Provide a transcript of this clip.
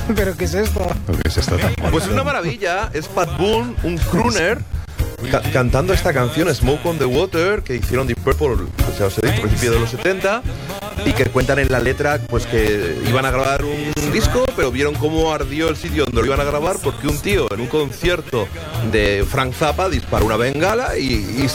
¿Pero qué es esto? ¿Qué es esto? Pues una maravilla, es Pat Boone, un crooner, cantando esta canción Smoke on the Water, que hicieron Deep Purple, pues ya os he dicho, a principios de los 70, y que cuentan en la letra pues que iban a grabar un disco, pero vieron cómo ardió el sitio donde lo iban a grabar porque un tío en un concierto de Frank Zappa disparó una bengala y